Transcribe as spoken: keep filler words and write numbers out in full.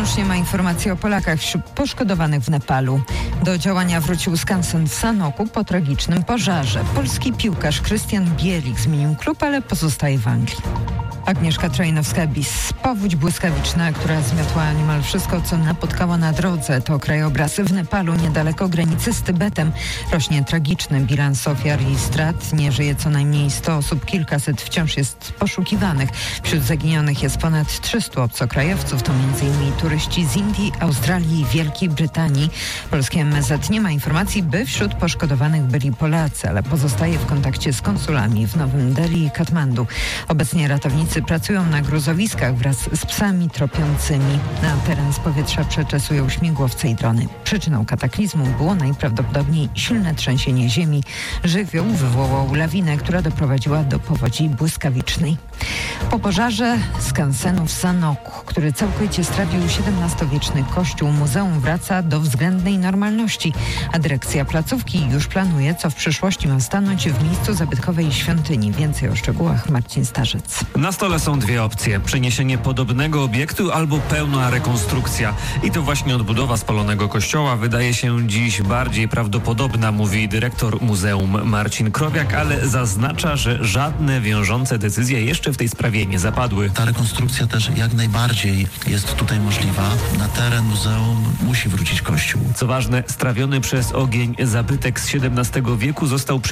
Wciąż nie ma informacji o Polakach wśród poszkodowanych w Nepalu. Do działania wrócił skansen w Sanoku po tragicznym pożarze. Polski piłkarz Krystian Bielik zmienił klub, ale pozostaje w Anglii. Agnieszka Trojnowska-Bis. Powódź błyskawiczna, która zmiotła niemal wszystko, co napotkała na drodze. To krajobraz w Nepalu, niedaleko granicy z Tybetem. Rośnie tragiczny bilans ofiar i strat. Nie żyje co najmniej sto osób, kilkaset wciąż jest poszukiwanych. Wśród zaginionych jest ponad trzystu obcokrajowców. To między innymi turyści z Indii, Australii i Wielkiej Brytanii. Polskie M S Z nie ma informacji, by wśród poszkodowanych byli Polacy, ale pozostaje w kontakcie z konsulami w Nowym Delhi i Katmandu. Obecnie ratownicy pracują na gruzowiskach wraz z psami tropiącymi. Na teren z powietrza przeczesują śmigłowce i drony. Przyczyną kataklizmu było najprawdopodobniej silne trzęsienie ziemi. Żywioł wywołał lawinę, która doprowadziła do powodzi błyskawicznej. Po pożarze skansenu w Sanoku, który całkowicie strawił siedemnastowieczny kościół, muzeum wraca do względnej normalności, a dyrekcja placówki już planuje, co w przyszłości ma stanąć w miejscu zabytkowej świątyni. Więcej o szczegółach Marcin Starzec. Na stole są dwie opcje. Przeniesienie podobnego obiektu albo pełna rekonstrukcja. I to właśnie odbudowa spalonego kościoła wydaje się dziś bardziej prawdopodobna, mówi dyrektor muzeum Marcin Krowiak, ale zaznacza, że żadne wiążące decyzje jeszcze w tej sprawie nie zapadły. Ta rekonstrukcja też jak najbardziej jest tutaj możliwa. Na teren muzeum musi wrócić kościół. Co ważne, strawiony przez ogień zabytek z siedemnastego wieku został